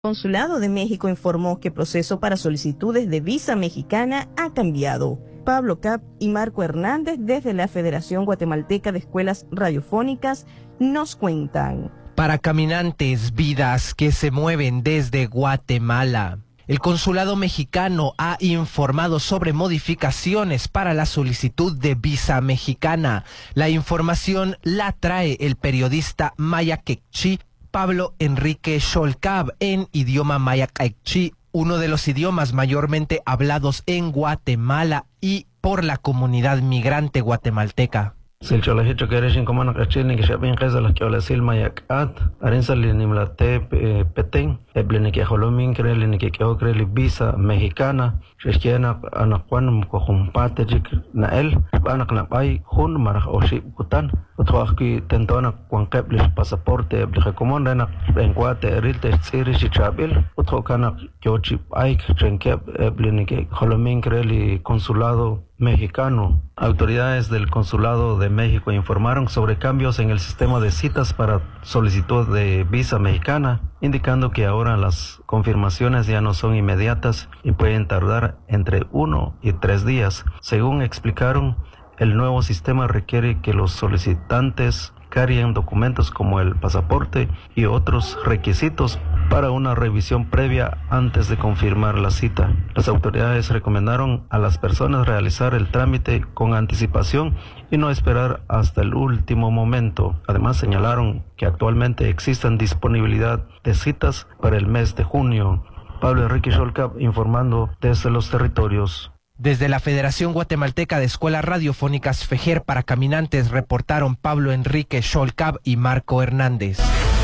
Consulado de México informó que el proceso para solicitudes de visa mexicana ha cambiado. Pablo Cap y Marco Hernández, desde la Federación Guatemalteca de Escuelas Radiofónicas, nos cuentan. Para caminantes, vidas que se mueven desde Guatemala. El Consulado Mexicano ha informado sobre modificaciones para la solicitud de visa mexicana. La información la trae el periodista maya quechí Pablo Enrique Xolcab en idioma maya quechí, uno de los idiomas mayormente hablados en Guatemala y por la comunidad migrante guatemalteca. Silcholajito kereshin como kachilni que shabin qeza las que habla silma yakat arensa linimlate petén ebleni que holomin krelini que kreli visa mexicana shkiana anaquan kojumpate jik nael anak napai hun maraj oshi kutan othoaqi tentona quanqebli pasaporte ebli comanda en guate rilte tsiri chabil othokana kyochi aik trenkeb ebleni que holomin kreli consulado mexicano. Autoridades del Consulado de México informaron sobre cambios en el sistema de citas para solicitud de visa mexicana, indicando que ahora las confirmaciones ya no son inmediatas y pueden tardar entre 1 y 3 días. Según explicaron, el nuevo sistema requiere que los solicitantes carguen documentos como el pasaporte y otros requisitos para una revisión previa antes de confirmar la cita. Las autoridades recomendaron a las personas realizar el trámite con anticipación y no esperar hasta el último momento. Además, señalaron que actualmente existen disponibilidad de citas para el mes de junio. Pablo Enrique Xolcab informando desde los territorios. Desde la Federación Guatemalteca de Escuelas Radiofónicas FEJER para Caminantes reportaron Pablo Enrique Xolcab y Marco Hernández.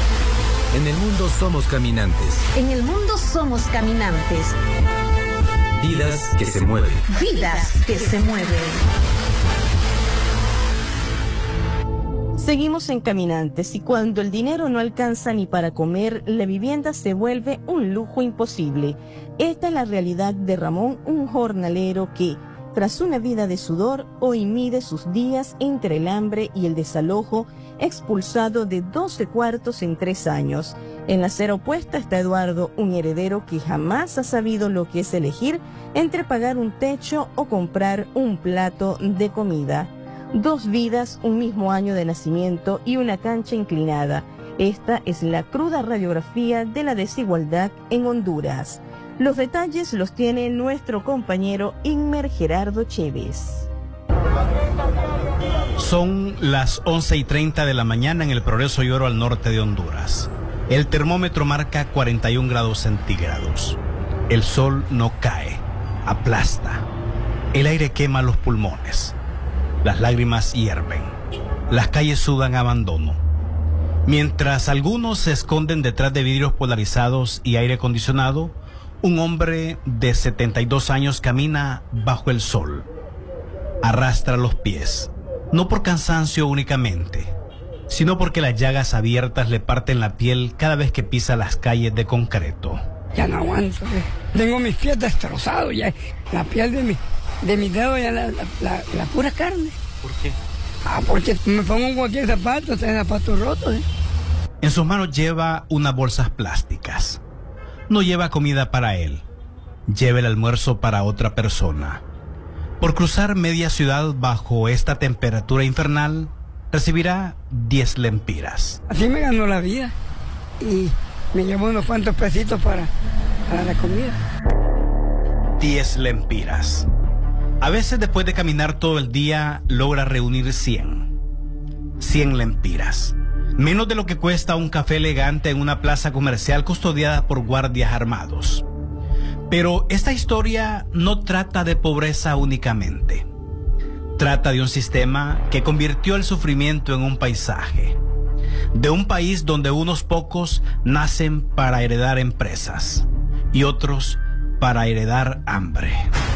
En el mundo somos caminantes. En el mundo somos caminantes. Vidas que se mueven. Vidas que se mueven. Seguimos en Caminantes y cuando el dinero no alcanza ni para comer, la vivienda se vuelve un lujo imposible. Esta es la realidad de Ramón, un jornalero que, tras una vida de sudor, hoy mide sus días entre el hambre y el desalojo, expulsado de 12 cuartos en 3 años. En la acera opuesta está Eduardo, un heredero que jamás ha sabido lo que es elegir entre pagar un techo o comprar un plato de comida. 2 vidas, un mismo año de nacimiento y una cancha inclinada. Esta es la cruda radiografía de la desigualdad en Honduras. Los detalles los tiene nuestro compañero Inmer Gerardo Chévez. Son las 11:30 de la mañana en el Progreso y Oro al norte de Honduras. El termómetro marca 41 grados centígrados. El sol no cae, aplasta. El aire quema los pulmones. Las lágrimas hierven. Las calles sudan abandono. Mientras algunos se esconden detrás de vidrios polarizados y aire acondicionado, un hombre de 72 años camina bajo el sol. Arrastra los pies, no por cansancio únicamente, sino porque las llagas abiertas le parten la piel cada vez que pisa las calles de concreto. Ya no aguanto, tengo mis pies destrozados, ya la piel de mi dedo, ya la pura carne. ¿Por qué? Porque me pongo cualquier zapato, zapatos rotos. En sus manos lleva unas bolsas plásticas. No lleva comida para él, lleva el almuerzo para otra persona. Por cruzar media ciudad bajo esta temperatura infernal, recibirá 10 lempiras. Así me ganó la vida y me llevo unos cuantos pesitos para la comida. 10 lempiras. A veces después de caminar todo el día logra reunir 100 lempiras. Menos de lo que cuesta un café elegante en una plaza comercial custodiada por guardias armados. Pero esta historia no trata de pobreza únicamente. Trata de un sistema que convirtió el sufrimiento en un paisaje. De un país donde unos pocos nacen para heredar empresas y otros para heredar hambre.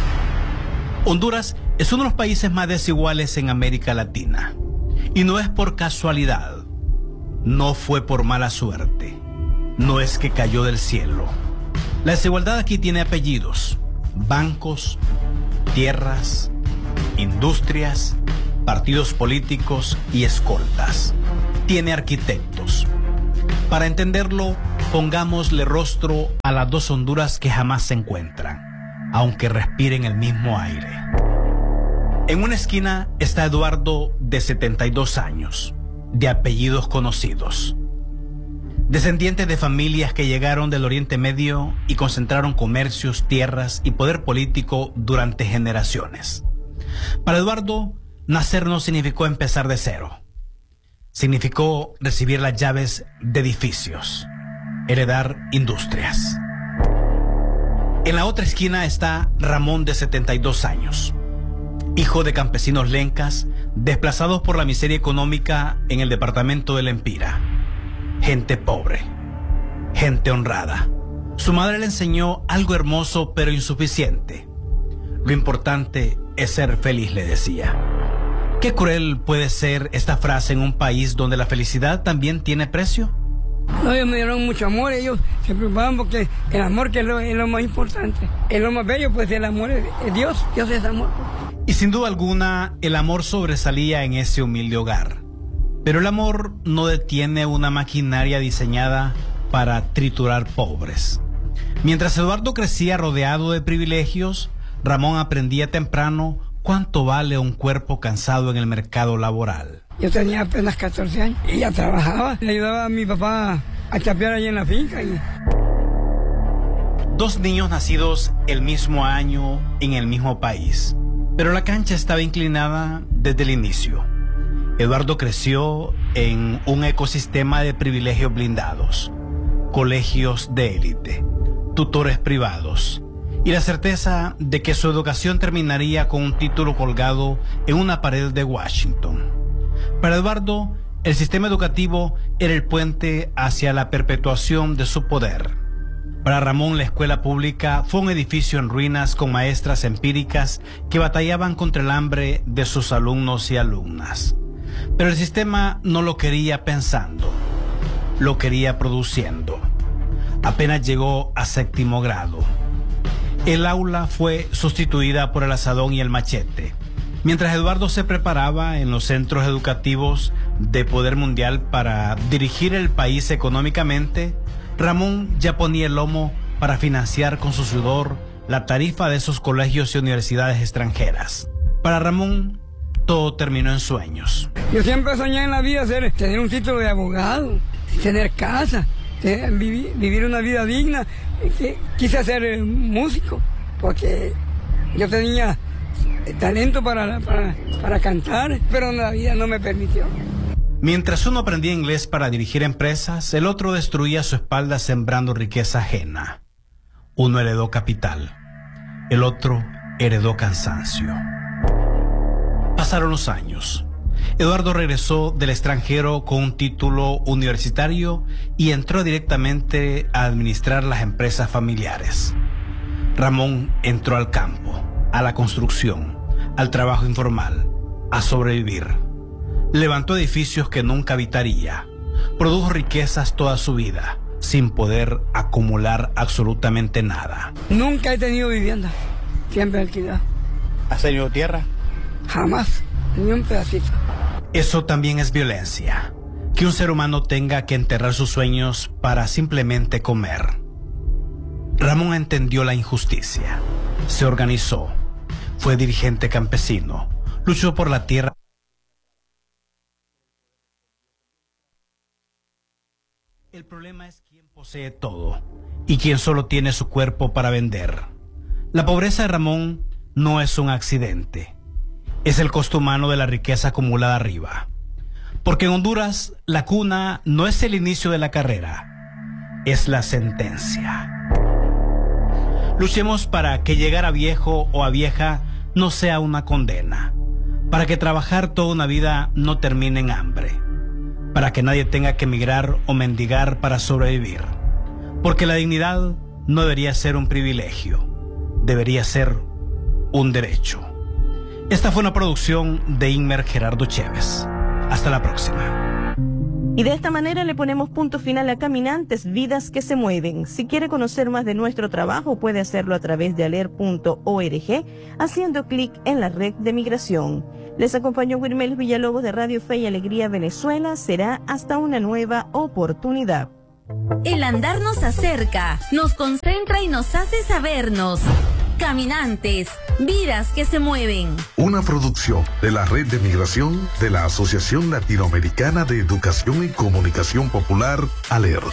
Honduras es uno de los países más desiguales en América Latina. Y no es por casualidad. No fue por mala suerte. No es que cayó del cielo. La desigualdad aquí tiene apellidos, bancos, tierras, industrias, partidos políticos y escoltas. Tiene arquitectos. Para entenderlo, pongámosle rostro a las dos Honduras que jamás se encuentran, aunque respiren el mismo aire. En una esquina está Eduardo, de 72 años, de apellidos conocidos, descendiente de familias que llegaron del Oriente Medio y concentraron comercios, tierras y poder político durante generaciones. Para Eduardo, nacer no significó empezar de cero. Significó recibir las llaves de edificios, heredar industrias. En la otra esquina está Ramón, de 72 años, hijo de campesinos lencas, desplazados por la miseria económica en el departamento de Lempira. Gente pobre, gente honrada. Su madre le enseñó algo hermoso pero insuficiente. Lo importante es ser feliz, le decía. Qué cruel puede ser esta frase en un país donde la felicidad también tiene precio. No, ellos me dieron mucho amor, ellos se preocupaban porque el amor que es lo más importante. Es lo más bello, pues el amor es Dios, Dios es amor. Y sin duda alguna, el amor sobresalía en ese humilde hogar. Pero el amor no detiene una maquinaria diseñada para triturar pobres. Mientras Eduardo crecía rodeado de privilegios, Ramón aprendía temprano cuánto vale un cuerpo cansado en el mercado laboral. Yo tenía apenas 14 años y ya trabajaba. Le ayudaba a mi papá a chapear allí en la finca. Dos niños nacidos el mismo año en el mismo país. Pero la cancha estaba inclinada desde el inicio. Eduardo creció en un ecosistema de privilegios blindados, colegios de élite, tutores privados y la certeza de que su educación terminaría con un título colgado en una pared de Washington. Para Eduardo, el sistema educativo era el puente hacia la perpetuación de su poder. Para Ramón, la escuela pública fue un edificio en ruinas con maestras empíricas que batallaban contra el hambre de sus alumnos y alumnas. Pero el sistema no lo quería pensando, lo quería produciendo. Apenas llegó a 7º grado. El aula fue sustituida por el asadón y el machete. Mientras Eduardo se preparaba en los centros educativos de poder mundial para dirigir el país económicamente, Ramón ya ponía el lomo para financiar con su sudor la tarifa de esos colegios y universidades extranjeras. Para Ramón, todo terminó en sueños. Yo siempre soñé en la vida tener un título de abogado, tener casa, vivir una vida digna. Quise ser músico porque yo tenía talento para cantar, pero la vida no me permitió. Mientras uno aprendía inglés para dirigir empresas, el otro destruía su espalda sembrando riqueza ajena. Uno heredó capital, el otro heredó cansancio. Pasaron los años. Eduardo regresó del extranjero con un título universitario y entró directamente a administrar las empresas familiares. Ramón entró al campo, a la construcción, al trabajo informal, a sobrevivir. Levantó edificios que nunca habitaría. Produjo riquezas toda su vida, sin poder acumular absolutamente nada. Nunca he tenido vivienda, siempre alquilado. ¿Has tenido tierra? Jamás, ni un pedacito. Eso también es violencia. Que un ser humano tenga que enterrar sus sueños para simplemente comer. Ramón entendió la injusticia. Se organizó. Fue dirigente campesino. Luchó por la tierra. El problema es quién posee todo y quién solo tiene su cuerpo para vender. La pobreza de Ramón no es un accidente. Es el costo humano de la riqueza acumulada arriba. Porque en Honduras, la cuna no es el inicio de la carrera, es la sentencia. Luchemos para que llegar a viejo o a vieja no sea una condena. Para que trabajar toda una vida no termine en hambre. Para que nadie tenga que emigrar o mendigar para sobrevivir. Porque la dignidad no debería ser un privilegio, debería ser un derecho. Esta fue una producción de Inmer Gerardo Chévez. Hasta la próxima. Y de esta manera le ponemos punto final a Caminantes, Vidas que se Mueven. Si quiere conocer más de nuestro trabajo, puede hacerlo a través de aler.org, haciendo clic en la red de migración. Les acompañó Wilmer Villalobos de Radio Fe y Alegría Venezuela. Será hasta una nueva oportunidad. El andar nos acerca, nos concentra y nos hace sabernos. Caminantes, vidas que se mueven. Una producción de la Red de Migración de la Asociación Latinoamericana de Educación y Comunicación Popular, ALER.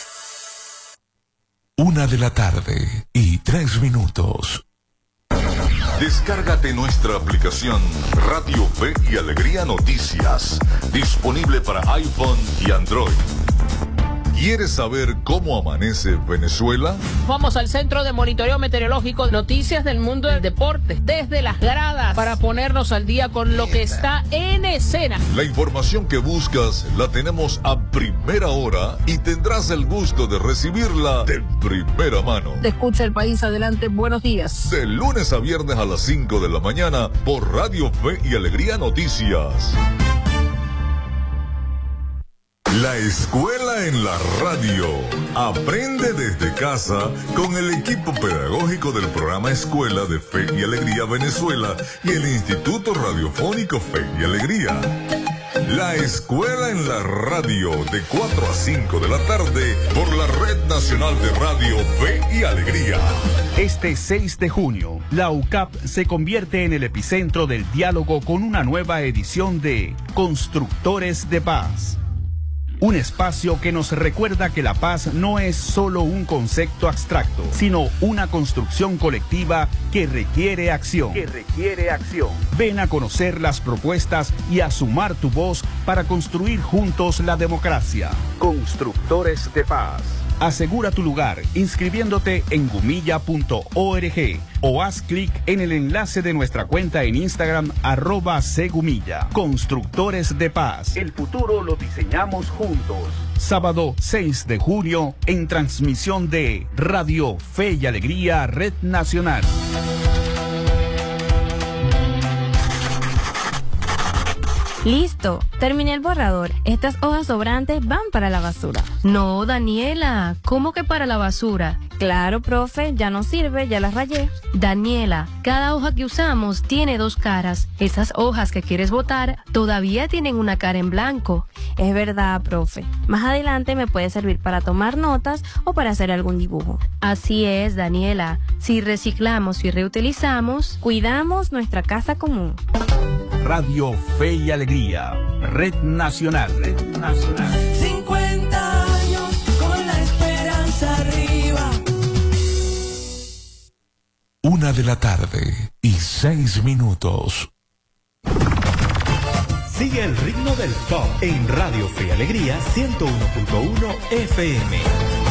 1:03 p.m. Descárgate nuestra aplicación Radio Fe y Alegría Noticias, disponible para iPhone y Android. ¿Quieres saber cómo amanece Venezuela? Vamos al Centro de Monitoreo Meteorológico, noticias del mundo del deporte, desde las gradas, para ponernos al día con lo que está en escena. La información que buscas la tenemos a primera hora y tendrás el gusto de recibirla de primera mano. Te escucha el país, adelante, buenos días. De lunes a viernes a las 5 de la mañana por Radio Fe y Alegría Noticias. La escuela en la radio. Aprende desde casa con el equipo pedagógico del programa Escuela de Fe y Alegría Venezuela y el Instituto Radiofónico Fe y Alegría. La escuela en la radio de 4 a 5 de la tarde por la Red Nacional de Radio Fe y Alegría. Este 6 de junio, la UCAP se convierte en el epicentro del diálogo con una nueva edición de Constructores de Paz. Un espacio que nos recuerda que la paz no es solo un concepto abstracto, sino una construcción colectiva que requiere acción. Ven a conocer las propuestas y a sumar tu voz para construir juntos la democracia. Constructores de Paz. Asegura tu lugar inscribiéndote en gumilla.org o haz clic en el enlace de nuestra cuenta en Instagram @cgumilla. Constructores de Paz. El futuro lo diseñamos juntos. Sábado 6 de junio en transmisión de Radio Fe y Alegría Red Nacional. Listo, terminé el borrador. Estas hojas sobrantes van para la basura. No, Daniela, ¿cómo que para la basura? Claro, profe, ya no sirve, ya las rayé. Daniela, cada hoja que usamos tiene 2 caras. Esas hojas que quieres botar todavía tienen una cara en blanco. Es verdad, profe. Más adelante me puede servir para tomar notas o para hacer algún dibujo. Así es, Daniela. Si reciclamos y reutilizamos, cuidamos nuestra casa común. Radio Fe y Alegría, Red Nacional. 50 años con la esperanza arriba. 1:06 p.m. Sigue el ritmo del pop en Radio Fe y Alegría 101.1 FM.